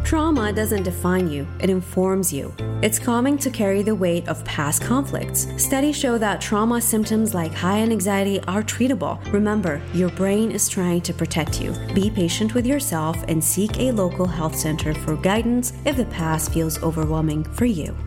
Trauma doesn't define you, it informs you. It's common to carry the weight of past conflicts. Studies show that trauma symptoms like high anxiety are treatable. Remember, your brain is trying to protect you. Be patient with yourself and seek a local health center for guidance if the past feels overwhelming for you.